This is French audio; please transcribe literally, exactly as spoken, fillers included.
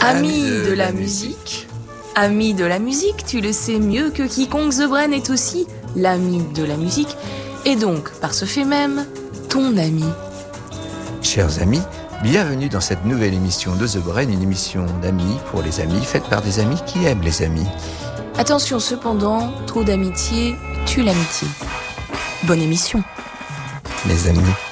Amis de, de la, la musique. musique. Amis de la musique, tu le sais mieux que quiconque, The Brain est aussi l'ami de la musique, et donc, par ce fait même, ton ami. Chers amis, bienvenue dans cette nouvelle émission de The Brain, une émission d'amis pour les amis, faite par des amis qui aiment les amis. Attention cependant, trop d'amitié tue l'amitié. Bonne émission. Les amis.